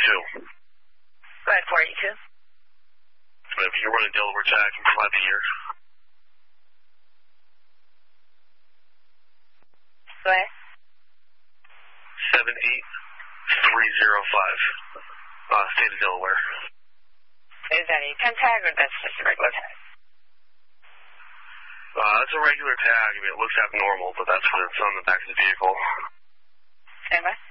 Go ahead, 482. If you run a Delaware tag, I can provide the year. Go ahead. 78305. State of Delaware. Is that a pen tag or that's just a regular tag? That's a regular tag. I mean, it looks abnormal, but that's when it's on the back of the vehicle. Stand by.